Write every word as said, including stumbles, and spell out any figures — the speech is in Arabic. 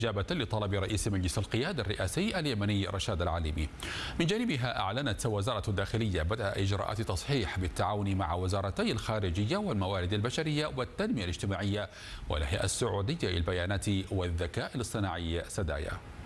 إجابة لطلب رئيس مجلس القيادة الرئاسي اليمني رشاد العليمي. من جانبها أعلنت وزارة الداخلية بدء إجراءات تصحيح بالتعاون مع وزارتي الخارجية والموارد البشرية والتنمية الاجتماعية والهيئة السعودية للبيانات والذكاء الاصطناعي سدايا.